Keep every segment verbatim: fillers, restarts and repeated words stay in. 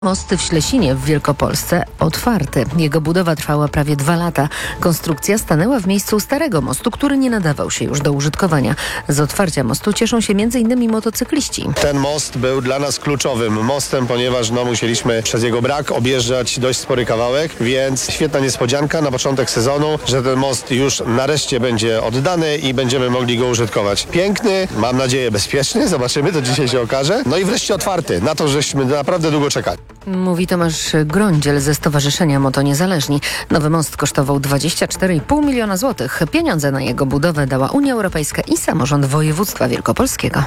Most w Ślesinie w Wielkopolsce otwarty. Jego budowa trwała prawie dwa lata. Konstrukcja stanęła w miejscu starego mostu, który nie nadawał się już do użytkowania. Z otwarcia mostu cieszą się między innymi motocykliści. Ten most był dla nas kluczowym mostem, ponieważ no, musieliśmy przez jego brak objeżdżać dość spory kawałek, więc świetna niespodzianka na początek sezonu, że ten most już nareszcie będzie oddany i będziemy mogli go użytkować. Piękny, mam nadzieję bezpieczny, zobaczymy, to dzisiaj się okaże. No i wreszcie otwarty, na to żeśmy naprawdę długo czekali. Mówi Tomasz Grądziel ze Stowarzyszenia Moto Niezależni. Nowy most kosztował dwadzieścia cztery i pół miliona złotych. Pieniądze na jego budowę dała Unia Europejska i samorząd województwa wielkopolskiego.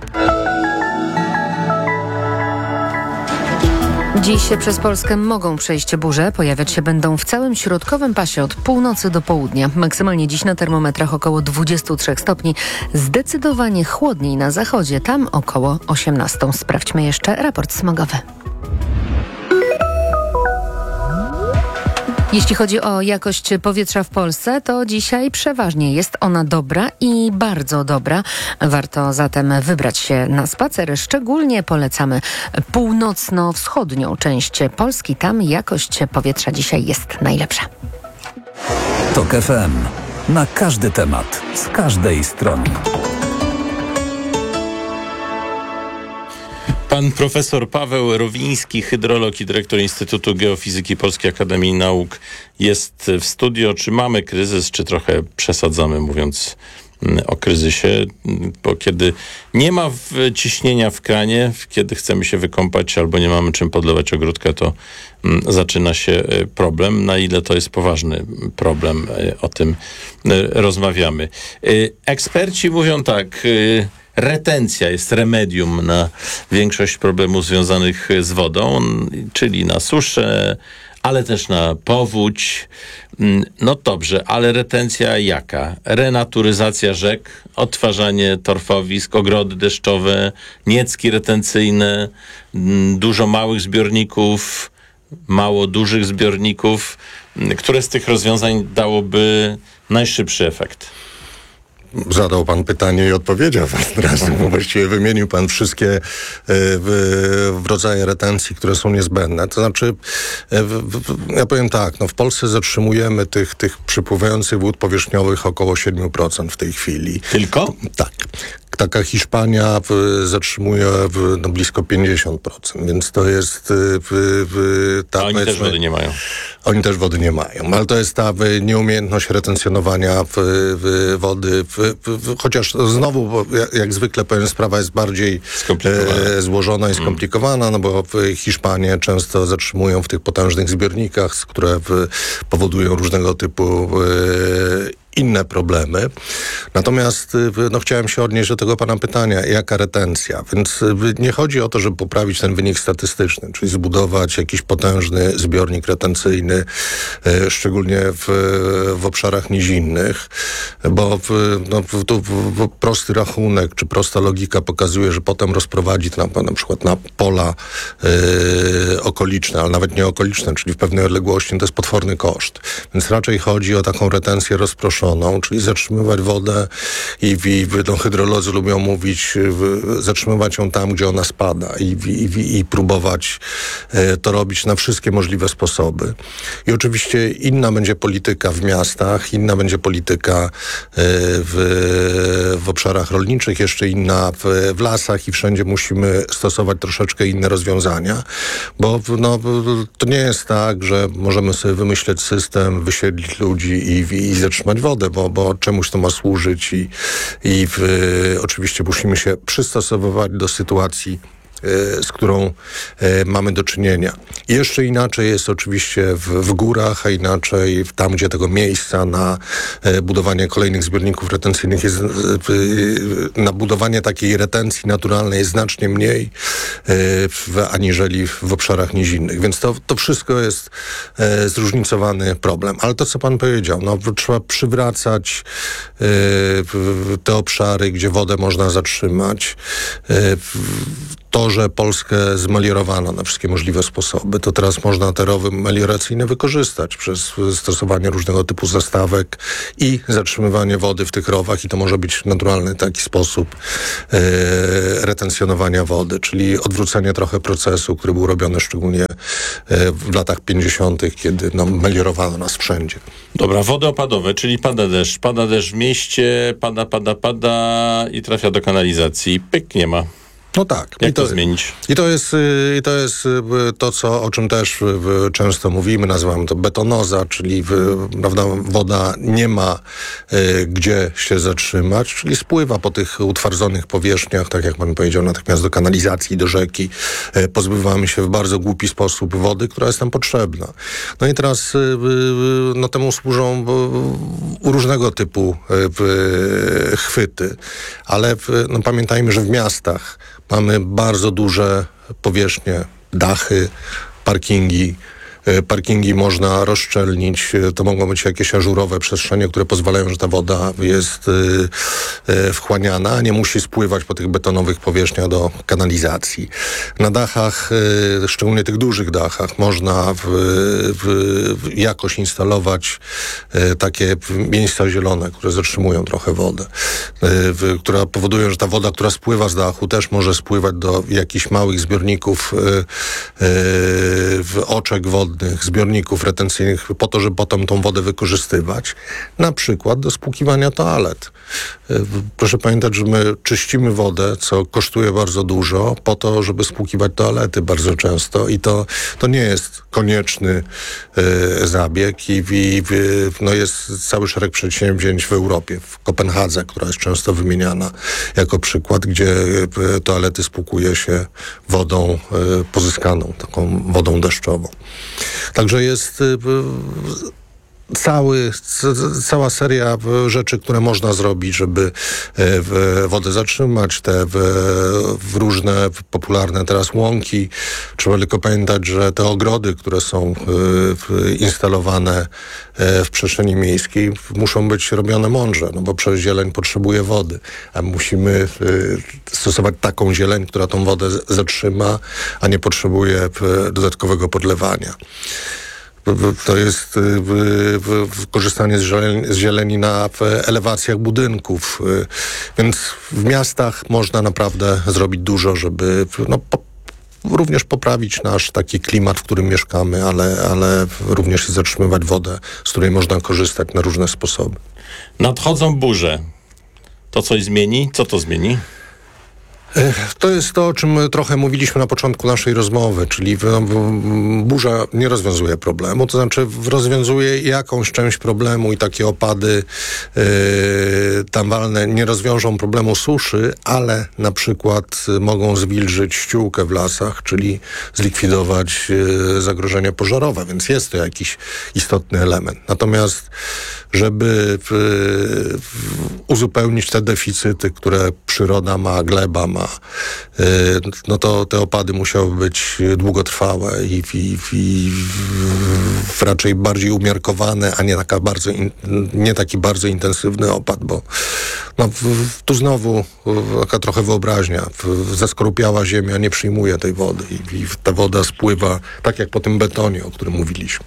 Dziś przez Polskę mogą przejść burze. Pojawiać się będą w całym środkowym pasie od północy do południa. Maksymalnie dziś na termometrach około dwadzieścia trzy stopni. Zdecydowanie chłodniej na zachodzie. Tam około osiemnaście. Sprawdźmy jeszcze raport smogowy. Jeśli chodzi o jakość powietrza w Polsce, to dzisiaj przeważnie jest ona dobra i bardzo dobra. Warto zatem wybrać się na spacer. Szczególnie polecamy północno-wschodnią część Polski. Tam jakość powietrza dzisiaj jest najlepsza. TOK F M. Na każdy temat, z każdej strony. Pan profesor Paweł Rowiński, hydrolog i dyrektor Instytutu Geofizyki Polskiej Akademii Nauk jest w studio. Czy mamy kryzys, czy trochę przesadzamy, mówiąc o kryzysie? Bo kiedy nie ma ciśnienia w kranie, kiedy chcemy się wykąpać albo nie mamy czym podlewać ogródka, to zaczyna się problem. Na ile to jest poważny problem, o tym rozmawiamy. Eksperci mówią tak: retencja jest remedium na większość problemów związanych z wodą, czyli na suszę, ale też na powódź. No dobrze, ale retencja jaka? Renaturyzacja rzek, odtwarzanie torfowisk, ogrody deszczowe, niecki retencyjne, dużo małych zbiorników, mało dużych zbiorników. Które z tych rozwiązań dałoby najszybszy efekt? Zadał pan pytanie i odpowiedział pan teraz, bo właściwie wymienił pan wszystkie y, w, w rodzaje retencji, które są niezbędne. To znaczy, y, w, w, ja powiem tak, no w Polsce zatrzymujemy tych, tych przypływających wód powierzchniowych około siedem procent w tej chwili. Tylko? Tak. Taka Hiszpania w, zatrzymuje w, no, blisko pięćdziesiąt procent, więc to jest... W, w, ta, A oni też wody nie mają. Oni też wody nie mają, ale to jest ta w, nieumiejętność retencjonowania w, w wody, w, w, w, chociaż znowu, bo jak, jak zwykle powiem, sprawa jest bardziej e, złożona i skomplikowana, no bo w Hiszpanie często zatrzymują w tych potężnych zbiornikach, które w, powodują różnego typu e, inne problemy. Natomiast no, chciałem się odnieść do tego pana pytania, jaka retencja. Więc nie chodzi o to, żeby poprawić ten wynik statystyczny, czyli zbudować jakiś potężny zbiornik retencyjny, e, szczególnie w, w obszarach nizinnych, bo w, no, w, to, w, prosty rachunek, czy prosta logika pokazuje, że potem rozprowadzi to na, na przykład na pola e, okoliczne, ale nawet nie okoliczne, czyli w pewnej odległości, to jest potworny koszt. Więc raczej chodzi o taką retencję rozproszoną, czyli zatrzymywać wodę i, i no, hydrolodzy lubią mówić, w, zatrzymywać ją tam, gdzie ona spada i, i, i próbować e, to robić na wszystkie możliwe sposoby. I oczywiście inna będzie polityka w miastach, inna będzie polityka e, w, w obszarach rolniczych, jeszcze inna w, w lasach i wszędzie musimy stosować troszeczkę inne rozwiązania, bo no, to nie jest tak, że możemy sobie wymyśleć system, wysiedlić ludzi i, i zatrzymać wodę, Bo, bo czemuś to ma służyć i, i w, oczywiście musimy się przystosowywać do sytuacji, y, z którą y, mamy do czynienia. I jeszcze inaczej jest oczywiście w, w górach, a inaczej tam, gdzie tego miejsca na y, budowanie kolejnych zbiorników retencyjnych jest, y, y, na budowanie takiej retencji naturalnej jest znacznie mniej y, w, aniżeli w obszarach nizinnych. Więc to, to wszystko jest y, zróżnicowany problem. Ale to, co pan powiedział, no, trzeba przywracać y, te obszary, gdzie wodę można zatrzymać. Y, to, że Polskę zmeliorowano na wszystkie możliwe sposoby, to teraz można te rowy melioracyjne wykorzystać przez stosowanie różnego typu zastawek i zatrzymywanie wody w tych rowach i to może być naturalny taki sposób e, retencjonowania wody, czyli odwrócenie trochę procesu, który był robiony szczególnie e, w latach pięćdziesiątych, kiedy no, meliorowano nas wszędzie. Dobra, wody opadowe, czyli pada deszcz. Pada deszcz w mieście, pada, pada, pada i trafia do kanalizacji. Pyk, nie ma. No tak. Jak I to, to zmienić? I to jest, y, i to, jest y, to, co, o czym też y, często mówimy, nazywamy to betonoza, czyli y, prawda, woda nie ma y, gdzie się zatrzymać, czyli spływa po tych utwardzonych powierzchniach, tak jak pan powiedział, natychmiast do kanalizacji, do rzeki. Y, pozbywamy się w bardzo głupi sposób wody, która jest nam potrzebna. No i teraz y, y, no, temu służą y, różnego typu y, chwyty, ale y, no, pamiętajmy, że w miastach mamy bardzo duże powierzchnie, dachy, parkingi. Parkingi można rozszczelnić, to mogą być jakieś ażurowe przestrzenie, które pozwalają, że ta woda jest y, y, wchłaniana, a nie musi spływać po tych betonowych powierzchniach do kanalizacji. Na dachach, y, szczególnie tych dużych dachach, można w, w, jakoś instalować y, takie miejsca zielone, które zatrzymują trochę wodę, y, w, które powodują, że ta woda, która spływa z dachu, też może spływać do jakichś małych zbiorników, y, y, w oczek wodny, zbiorników retencyjnych po to, żeby potem tą wodę wykorzystywać, na przykład do spłukiwania toalet. Proszę pamiętać, że my czyścimy wodę, co kosztuje bardzo dużo, po to, żeby spłukiwać toalety bardzo często i to, to nie jest konieczny y, zabieg i, i y, no jest cały szereg przedsięwzięć w Europie, w Kopenhadze, która jest często wymieniana jako przykład, gdzie y, toalety spłukuje się wodą y, pozyskaną, taką wodą deszczową. Także jest y, cały, c, cała seria rzeczy, które można zrobić, żeby y, wodę zatrzymać, te w, w różne popularne teraz łąki. Trzeba tylko pamiętać, że te ogrody, które są y, instalowane y, w przestrzeni miejskiej, muszą być robione mądrze, no bo przecież zieleń potrzebuje wody, a musimy y, stosować taką zieleń, która tą wodę z, zatrzyma, a nie potrzebuje y, dodatkowego podlewania. To jest y, y, korzystanie z zieleni, z zieleni na elewacjach budynków. Y, więc w miastach można naprawdę zrobić dużo, żeby no, po, również poprawić nasz taki klimat, w którym mieszkamy, ale, ale również i zatrzymywać wodę, z której można korzystać na różne sposoby. Nadchodzą burze. To coś zmieni? Co to zmieni? To jest to, o czym trochę mówiliśmy na początku naszej rozmowy, czyli burza nie rozwiązuje problemu, to znaczy rozwiązuje jakąś część problemu i takie opady yy, tam walne nie rozwiążą problemu suszy, ale na przykład mogą zwilżyć ściółkę w lasach, czyli zlikwidować yy, zagrożenia pożarowe, więc jest to jakiś istotny element. Natomiast żeby yy, uzupełnić te deficyty, które przyroda ma, gleba ma, no to te opady musiały być długotrwałe i, i, i raczej bardziej umiarkowane, a nie, taka bardzo in, nie taki bardzo intensywny opad, bo no, tu znowu taka trochę wyobraźnia. Zaskorupiała ziemia nie przyjmuje tej wody i, i ta woda spływa tak jak po tym betonie, o którym mówiliśmy.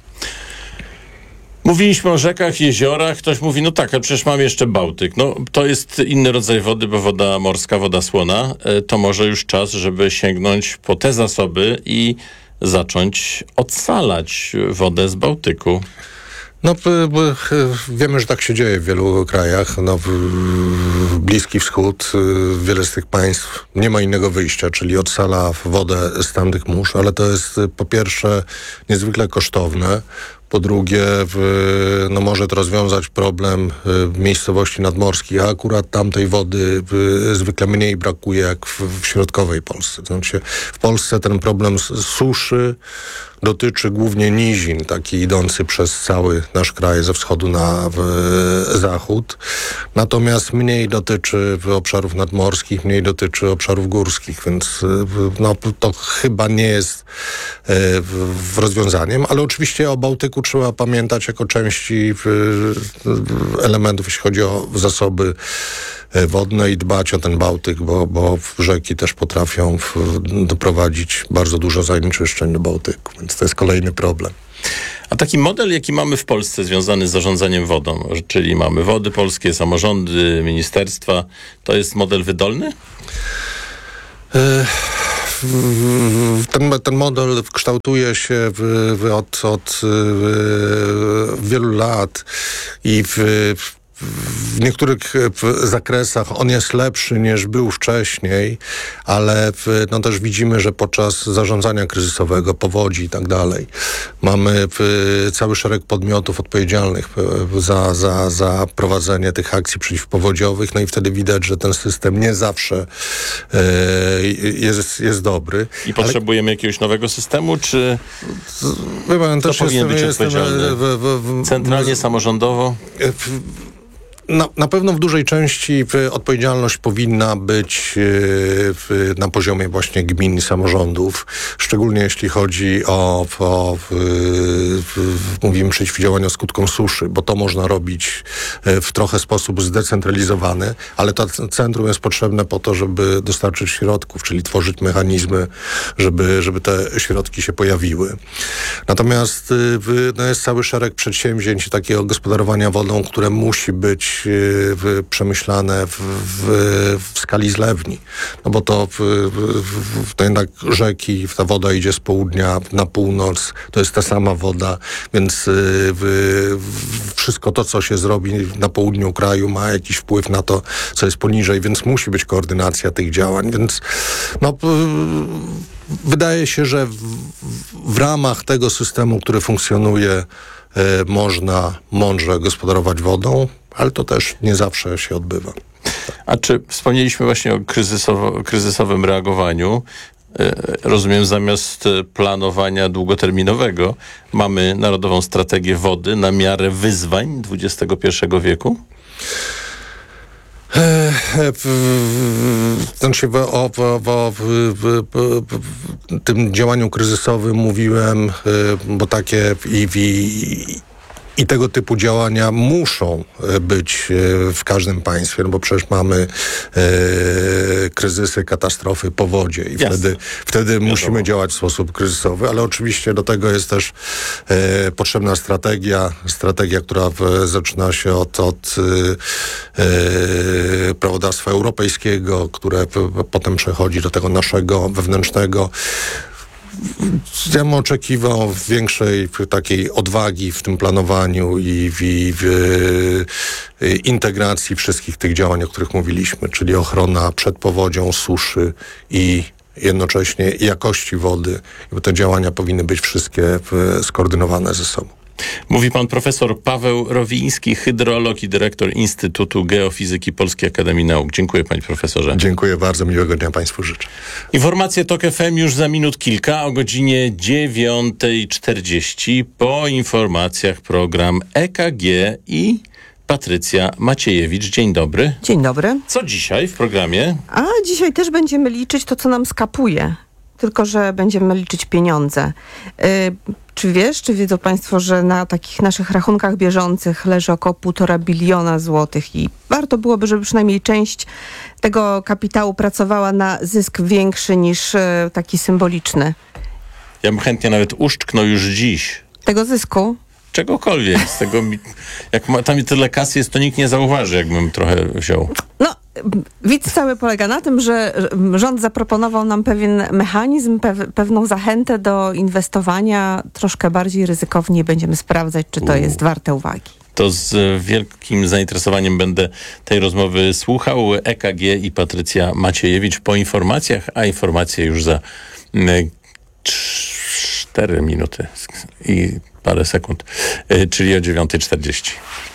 Mówiliśmy o rzekach, jeziorach. Ktoś mówi, no tak, ale przecież mam jeszcze Bałtyk. No to jest inny rodzaj wody, bo woda morska, woda słona. To może już czas, żeby sięgnąć po te zasoby i zacząć odsalać wodę z Bałtyku. No, b, b, wiemy, że tak się dzieje w wielu krajach. No, w, w Bliski Wschód, wiele z tych państw nie ma innego wyjścia, czyli odsala wodę z tamtych mórz, ale to jest po pierwsze niezwykle kosztowne. Po drugie, w, no może to rozwiązać problem w miejscowości nadmorskich, a akurat tamtej wody w, zwykle mniej brakuje jak w, w środkowej Polsce. Znaczy, w Polsce ten problem suszy dotyczy głównie nizin, taki idący przez cały nasz kraj ze wschodu na w, zachód. Natomiast mniej dotyczy obszarów nadmorskich, mniej dotyczy obszarów górskich, więc no, to chyba nie jest w rozwiązaniem, ale oczywiście o Bałtyku trzeba pamiętać jako części elementów, jeśli chodzi o zasoby wodne i dbać o ten Bałtyk, bo, bo rzeki też potrafią doprowadzić bardzo dużo zanieczyszczeń do Bałtyku, więc to jest kolejny problem. A taki model, jaki mamy w Polsce związany z zarządzaniem wodą, czyli mamy Wody Polskie, samorządy, ministerstwa, to jest model wydolny? Ten, ten model kształtuje się w, w, od, od w wielu lat i w, w niektórych zakresach on jest lepszy niż był wcześniej, ale w, no też widzimy, że podczas zarządzania kryzysowego, powodzi i tak dalej, mamy w, cały szereg podmiotów odpowiedzialnych za, za, za prowadzenie tych akcji przeciwpowodziowych, no i wtedy widać, że ten system nie zawsze e, jest, jest dobry. I potrzebujemy ale... jakiegoś nowego systemu, czy Wie pan, to też powinien jestem, być jestem odpowiedzialny? w, w, w, Centralnie, samorządowo? W, Na, na pewno w dużej części odpowiedzialność powinna być w, na poziomie właśnie gmin i samorządów, szczególnie jeśli chodzi o, o w, w, mówimy przeciwdziałanie skutkom suszy, bo to można robić w trochę sposób zdecentralizowany, ale to centrum jest potrzebne po to, żeby dostarczyć środków, czyli tworzyć mechanizmy, żeby, żeby te środki się pojawiły. Natomiast w, no jest cały szereg przedsięwzięć takiego gospodarowania wodą, które musi być W, przemyślane w, w, w skali zlewni. No bo to, w, w, to jednak rzeki, ta woda idzie z południa na północ, to jest ta sama woda, więc w, w, wszystko to, co się zrobi na południu kraju, ma jakiś wpływ na to, co jest poniżej, więc musi być koordynacja tych działań, więc no, wydaje się, że w, w ramach tego systemu, który funkcjonuje, można mądrze gospodarować wodą, ale to też nie zawsze się odbywa. A czy wspomnieliśmy właśnie o kryzysowo, kryzysowym reagowaniu? Rozumiem, zamiast planowania długoterminowego mamy Narodową Strategię Wody na miarę wyzwań dwudziestego pierwszego wieku? Znaczy o, o, o, o tym działaniu kryzysowym mówiłem, bo takie i, i, i tego typu działania muszą być w każdym państwie, no bo przecież mamy e, kryzysy, katastrofy, powodzie i wtedy, wtedy musimy działać w sposób kryzysowy, ale oczywiście do tego jest też e, potrzebna strategia, strategia, która w, zaczyna się od, od e, prawodawstwa europejskiego, które p, potem przechodzi do tego naszego wewnętrznego. Ja bym oczekiwał większej takiej odwagi w tym planowaniu i w, i w integracji wszystkich tych działań, o których mówiliśmy, czyli ochrona przed powodzią, suszy i jednocześnie jakości wody. Bo te działania powinny być wszystkie skoordynowane ze sobą. Mówi pan profesor Paweł Rowiński, hydrolog i dyrektor Instytutu Geofizyki Polskiej Akademii Nauk. Dziękuję, panie profesorze. Dziękuję bardzo, miłego dnia państwu życzę. Informacje TOK F M już za minut kilka, o godzinie dziewiąta czterdzieści. Po informacjach program E K G i Patrycja Maciejewicz. Dzień dobry. Dzień dobry. Co dzisiaj w programie? A dzisiaj też będziemy liczyć to, co nam skapuje. Tylko że będziemy liczyć pieniądze. Yy, czy wiesz, czy wiedzą państwo, że na takich naszych rachunkach bieżących leży około półtora biliona złotych i warto byłoby, żeby przynajmniej część tego kapitału pracowała na zysk większy niż yy, taki symboliczny. Ja bym chętnie nawet uszczknął już dziś. Tego zysku? Czegokolwiek. Z tego, jak ma, tam tyle kasy jest, to nikt nie zauważy, jakbym trochę wziął. No, widz cały polega na tym, że rząd zaproponował nam pewien mechanizm, pew, pewną zachętę do inwestowania. Troszkę bardziej ryzykownie będziemy sprawdzać, czy to jest warte uwagi. To z wielkim zainteresowaniem będę tej rozmowy słuchał. E K G i Patrycja Maciejewicz po informacjach, a informacje już za cztery minuty i parę sekund, czyli o dziewiąta czterdzieści.